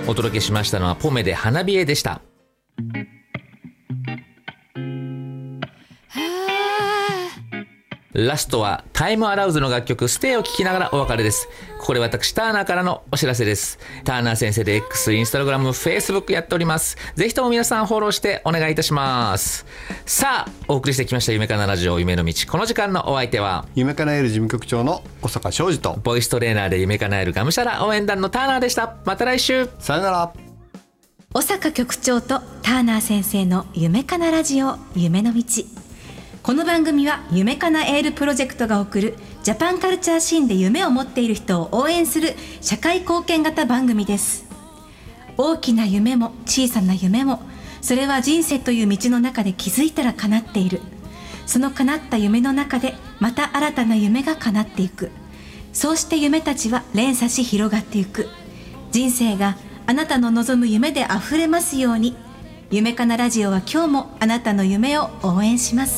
お届けしましたのはポメで花冷えでした。ラストはタイムアラウズの楽曲ステイを聴きながらお別れです。ここで私ターナーからのお知らせです。ターナー先生で X、インスタグラム、Facebook やっております。ぜひとも皆さんフォローしてお願いいたします。さあお送りしてきました夢かなラジオ夢の道、この時間のお相手は夢かなえる事務局長の小坂昌司とボイストレーナーで夢かなえるがむしゃら応援団のターナーでした。また来週、 さよなら。 小坂局長とターナー先生の夢かなラジオ夢の道。この番組は夢かなエールプロジェクトが送るジャパンカルチャーシーンで夢を持っている人を応援する社会貢献型番組です。大きな夢も小さな夢も、それは人生という道の中で気づいたら叶っている。その叶った夢の中でまた新たな夢が叶っていく。そうして夢たちは連鎖し広がっていく。人生があなたの望む夢であふれますように。夢かなラジオは今日もあなたの夢を応援します。